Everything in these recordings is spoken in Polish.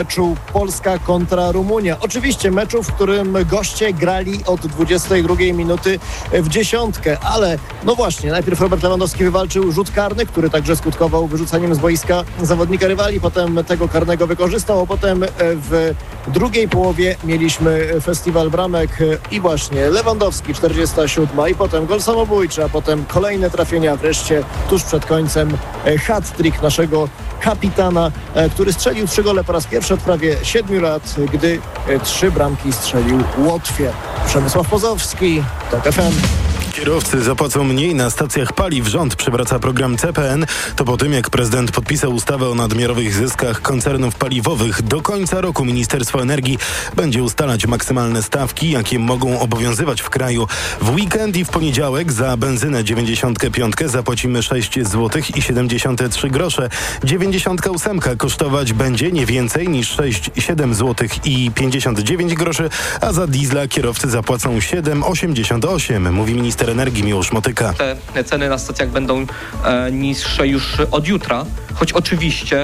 meczu Polska kontra Rumunia. Oczywiście meczu, w którym goście grali od 22 minuty w dziesiątkę, ale no właśnie, najpierw Robert Lewandowski wywalczył rzut karny, który także skutkował wyrzuceniem z boiska zawodnika rywali, potem tego karnego wykorzystał, a potem w drugiej połowie mieliśmy festiwal bramek i właśnie Lewandowski 47 i potem gol samobójczy, a potem kolejne trafienia, wreszcie tuż przed końcem hat-trick naszego kapitana, który strzelił 3 gole po raz pierwszy od prawie 7 lat, gdy 3 bramki strzelił Łotwie. Przemysław Pozowski, TOK FM. Kierowcy zapłacą mniej na stacjach paliw. Rząd przywraca program CPN. To po tym, jak prezydent podpisał ustawę o nadmiarowych zyskach koncernów paliwowych. Do końca roku Ministerstwo Energii będzie ustalać maksymalne stawki, jakie mogą obowiązywać w kraju. W weekend i w poniedziałek za benzynę 95 zapłacimy 6 zł i 73 grosze. 98 kosztować będzie nie więcej niż 7 zł i 59 groszy, a za diesla kierowcy zapłacą 7,88, mówi minister energii Miłosz Motyka. Te ceny na stacjach będą niższe już od jutra, choć oczywiście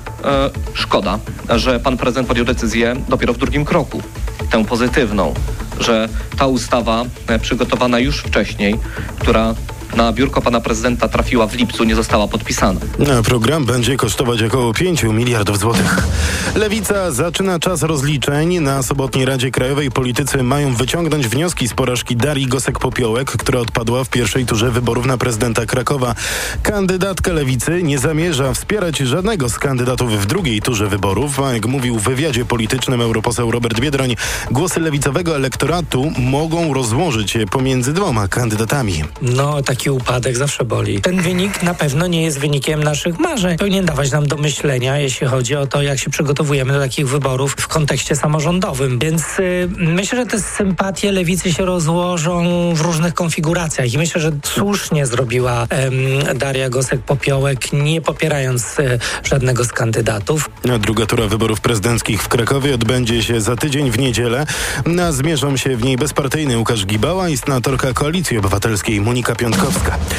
szkoda, że pan prezydent podjął decyzję dopiero w drugim kroku, tę pozytywną, że ta ustawa przygotowana już wcześniej, która na biurko pana prezydenta trafiła w lipcu, nie została podpisana. Program będzie kosztować około 5 miliardów złotych. Lewica zaczyna czas rozliczeń. Na sobotniej Radzie Krajowej politycy mają wyciągnąć wnioski z porażki Darii Gosek-Popiołek, która odpadła w pierwszej turze wyborów na prezydenta Krakowa. Kandydatka Lewicy nie zamierza wspierać żadnego z kandydatów w drugiej turze wyborów, a jak mówił w wywiadzie politycznym europoseł Robert Biedroń, głosy lewicowego elektoratu mogą rozłożyć się pomiędzy 2 kandydatami. Taki upadek zawsze boli. Ten wynik na pewno nie jest wynikiem naszych marzeń. Powinien dawać nam do myślenia, jeśli chodzi o to, jak się przygotowujemy do takich wyborów w kontekście samorządowym. Więc myślę, że te sympatie lewicy się rozłożą w różnych konfiguracjach i myślę, że słusznie zrobiła Daria Gosek-Popiołek, nie popierając żadnego z kandydatów. Druga tura wyborów prezydenckich w Krakowie odbędzie się za tydzień w niedzielę. Zmierzą się w niej bezpartyjny Łukasz Gibała i senatorka Koalicji Obywatelskiej Monika Piątkowska.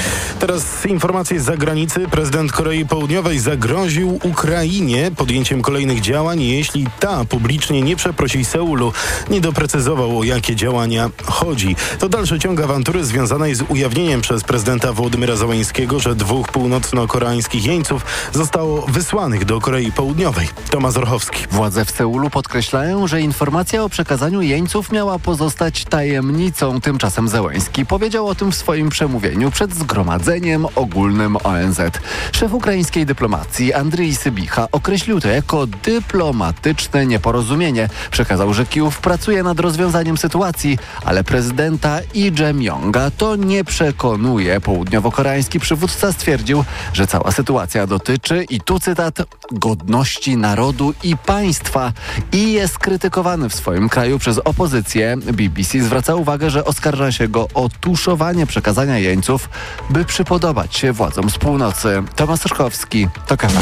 Teraz informacje z zagranicy. Prezydent Korei Południowej zagroził Ukrainie podjęciem kolejnych działań, jeśli ta publicznie nie przeprosi Seulu. Nie doprecyzował, o jakie działania chodzi. To dalszy ciąg awantury związanej z ujawnieniem przez prezydenta Wołodymyra Zełenskiego, że 2 północno-koreańskich jeńców zostało wysłanych do Korei Południowej. Tomasz Orchowski. Władze w Seulu podkreślają, że informacja o przekazaniu jeńców miała pozostać tajemnicą. Tymczasem Zełenski powiedział o tym w swoim przemówieniu przed Zgromadzeniem Ogólnym ONZ. Szef ukraińskiej dyplomacji Andrii Sybicha określił to jako dyplomatyczne nieporozumienie. Przekazał, że Kijów pracuje nad rozwiązaniem sytuacji, ale prezydenta Lee Jae-myunga to nie przekonuje. Południowo-koreański przywódca stwierdził, że cała sytuacja dotyczy, i tu cytat, godności narodu i państwa i jest krytykowany w swoim kraju przez opozycję. BBC zwraca uwagę, że oskarża się go o tuszowanie przekazania jeńców, by przypodobać się władzom z północy. Tomasz Orchowski, TOK FM.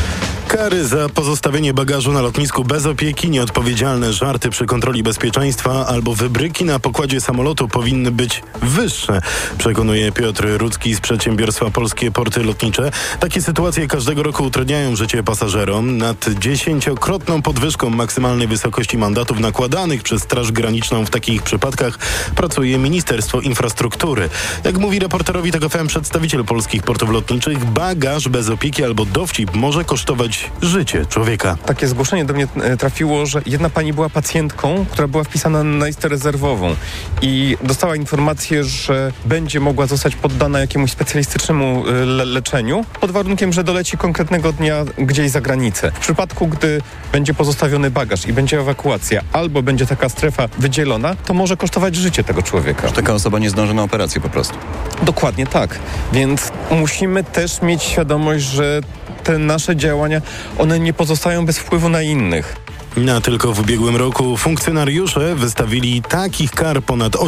Kary za pozostawienie bagażu na lotnisku bez opieki, nieodpowiedzialne żarty przy kontroli bezpieczeństwa albo wybryki na pokładzie samolotu powinny być wyższe, przekonuje Piotr Rudzki z przedsiębiorstwa Polskie Porty Lotnicze. Takie sytuacje każdego roku utrudniają życie pasażerom. Nad 10-krotną podwyżką maksymalnej wysokości mandatów nakładanych przez Straż Graniczną w takich przypadkach pracuje Ministerstwo Infrastruktury. Jak mówi reporterowi TOK FM przedstawiciel Polskich Portów Lotniczych, bagaż bez opieki albo dowcip może kosztować życie człowieka. Takie zgłoszenie do mnie trafiło, że jedna pani była pacjentką, która była wpisana na listę rezerwową i dostała informację, że będzie mogła zostać poddana jakiemuś specjalistycznemu leczeniu pod warunkiem, że doleci konkretnego dnia gdzieś za granicę. W przypadku, gdy będzie pozostawiony bagaż i będzie ewakuacja albo będzie taka strefa wydzielona, to może kosztować życie tego człowieka. Że taka osoba nie zdąży na operację po prostu. Dokładnie tak. Więc musimy też mieć świadomość, że te nasze działania, one nie pozostają bez wpływu na innych. Tylko w ubiegłym roku funkcjonariusze wystawili takich kar ponad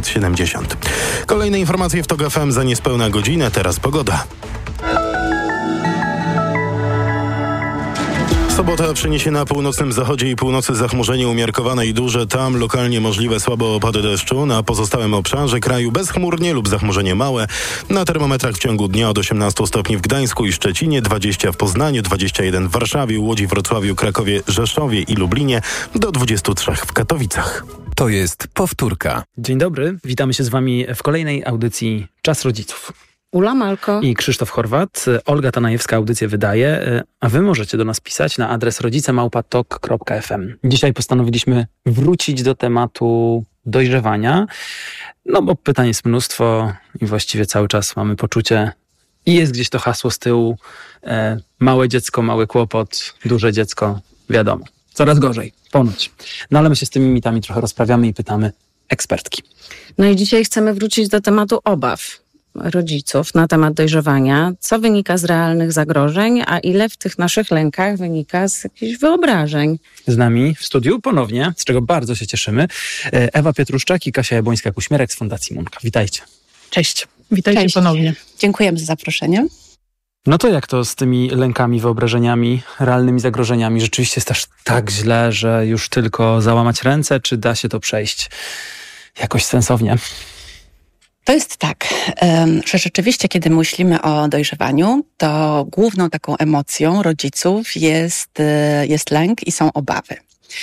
870. Kolejne informacje w TOK FM za niespełna godzinę, teraz pogoda. Sobota przyniesie na północnym zachodzie i północy zachmurzenie umiarkowane i duże. Tam lokalnie możliwe słabe opady deszczu. Na pozostałym obszarze kraju bezchmurnie lub zachmurzenie małe. Na termometrach w ciągu dnia od 18 stopni w Gdańsku i Szczecinie, 20 w Poznaniu, 21 w Warszawie, Łodzi, Wrocławiu, Krakowie, Rzeszowie i Lublinie, do 23 w Katowicach. To jest powtórka. Dzień dobry, witamy się z wami w kolejnej audycji Czas Rodziców. Ula Malko I Krzysztof Chorwat. Olga Tanajewska audycję wydaje, a wy możecie do nas pisać na adres rodzice@tok.fm. Dzisiaj postanowiliśmy wrócić do tematu dojrzewania, no bo pytań jest mnóstwo i właściwie cały czas mamy poczucie i jest gdzieś to hasło z tyłu, małe dziecko, mały kłopot, duże dziecko, wiadomo, coraz gorzej, ponoć. No ale my się z tymi mitami trochę rozprawiamy i pytamy ekspertki. No i dzisiaj chcemy wrócić do tematu obaw rodziców na temat dojrzewania. Co wynika z realnych zagrożeń, a ile w tych naszych lękach wynika z jakichś wyobrażeń. Z nami w studiu ponownie, z czego bardzo się cieszymy, Ewa Pietruszczak i Kasia Jabłońska-Kuśmierek z Fundacji Munka. Witajcie. Cześć. Witajcie Cześć. ponownie. Dziękujemy za zaproszenie. No to jak to z tymi lękami, wyobrażeniami, realnymi zagrożeniami? Rzeczywiście jest aż tak źle, że już tylko załamać ręce, czy da się to przejść jakoś sensownie? To jest tak, że rzeczywiście, kiedy myślimy o dojrzewaniu, to główną taką emocją rodziców jest lęk i są obawy.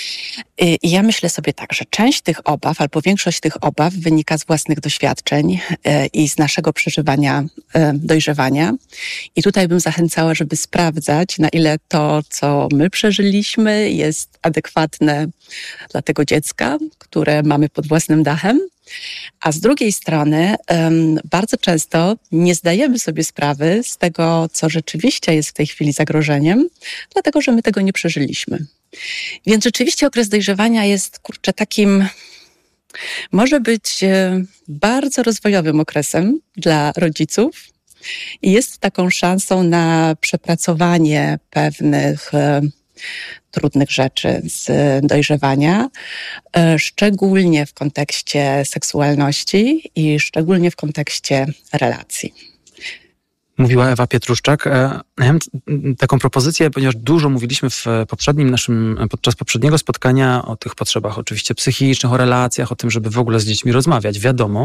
I ja myślę sobie tak, że część tych obaw albo większość tych obaw wynika z własnych doświadczeń i z naszego przeżywania dojrzewania. I tutaj bym zachęcała, żeby sprawdzać, na ile to, co my przeżyliśmy, jest adekwatne dla tego dziecka, które mamy pod własnym dachem. A z drugiej strony bardzo często nie zdajemy sobie sprawy z tego, co rzeczywiście jest w tej chwili zagrożeniem, dlatego że my tego nie przeżyliśmy. Więc rzeczywiście okres dojrzewania jest, takim, może być bardzo rozwojowym okresem dla rodziców i jest taką szansą na przepracowanie pewnych trudnych rzeczy z dojrzewania, szczególnie w kontekście seksualności i szczególnie w kontekście relacji. Mówiła Ewa Pietruszczak. Ja mam taką propozycję, ponieważ dużo mówiliśmy podczas poprzedniego spotkania o tych potrzebach oczywiście psychicznych, o relacjach, o tym, żeby w ogóle z dziećmi rozmawiać, wiadomo.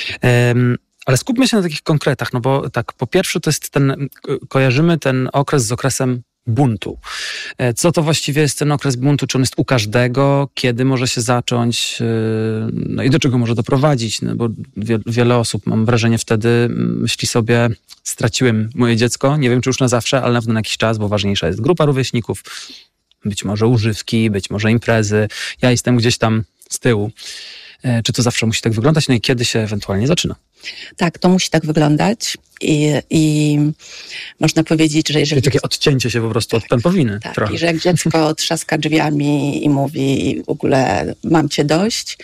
Ale skupmy się na takich konkretach, no bo tak, po pierwsze to jest kojarzymy ten okres z okresem buntu. Co to właściwie jest ten okres buntu? Czy on jest u każdego? Kiedy może się zacząć? No i do czego może doprowadzić? No bo wiele osób, mam wrażenie, wtedy myśli sobie, straciłem moje dziecko, nie wiem czy już na zawsze, ale na pewno na jakiś czas, bo ważniejsza jest grupa rówieśników, być może używki, być może imprezy. Ja jestem gdzieś tam z tyłu. Czy to zawsze musi tak wyglądać? No i kiedy się ewentualnie zaczyna? Tak, to musi tak wyglądać i można powiedzieć, że jeżeli... Czyli takie odcięcie się po prostu od pępowiny. Tak, trochę. I że jak dziecko trzaska drzwiami i mówi w ogóle mam cię dość,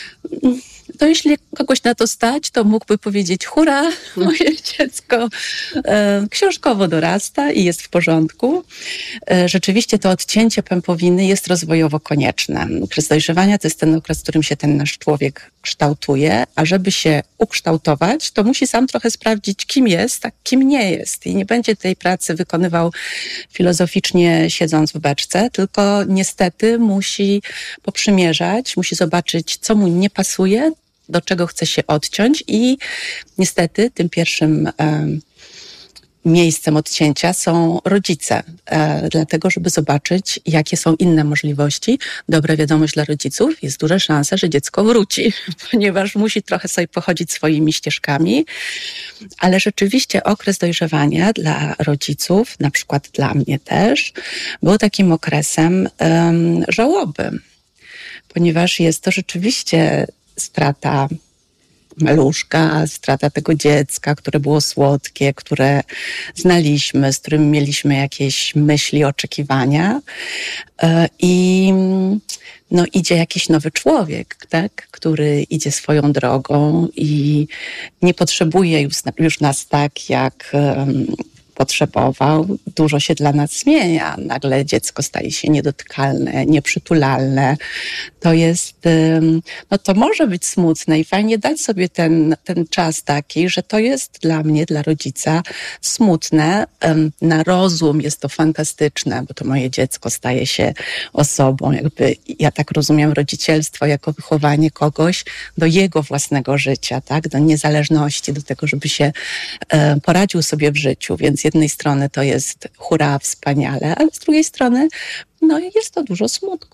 to jeśli kogoś na to stać, to mógłby powiedzieć hurra, moje dziecko książkowo dorasta i jest w porządku. Rzeczywiście to odcięcie pępowiny jest rozwojowo konieczne. Okres dojrzewania to jest ten okres, w którym się ten nasz człowiek kształtuje, a żeby się ukształtować, to musi sam trochę sprawdzić, kim jest, a kim nie jest. I nie będzie tej pracy wykonywał filozoficznie siedząc w beczce, tylko niestety musi poprzymierzać, musi zobaczyć, co mu nie pasuje, do czego chce się odciąć i niestety tym pierwszym miejscem odcięcia są rodzice, dlatego żeby zobaczyć, jakie są inne możliwości. Dobra wiadomość dla rodziców, jest duża szansa, że dziecko wróci, ponieważ musi trochę sobie pochodzić swoimi ścieżkami, ale rzeczywiście okres dojrzewania dla rodziców, na przykład dla mnie też, był takim okresem żałoby, ponieważ jest to rzeczywiście strata maluszka, strata tego dziecka, które było słodkie, które znaliśmy, z którym mieliśmy jakieś myśli, oczekiwania i no, idzie jakiś nowy człowiek, tak, który idzie swoją drogą i nie potrzebuje już nas tak, jak potrzebował. Dużo się dla nas zmienia. Nagle dziecko staje się niedotykalne, nieprzytulalne. To jest, no to może być smutne i fajnie dać sobie ten czas taki, że to jest dla mnie, dla rodzica smutne. Na rozum jest to fantastyczne, bo to moje dziecko staje się osobą, jakby ja tak rozumiem rodzicielstwo jako wychowanie kogoś do jego własnego życia, tak? Do niezależności, do tego, żeby się poradził sobie w życiu. Więc z jednej strony to jest hurra, wspaniale, ale z drugiej strony no jest to dużo smutku.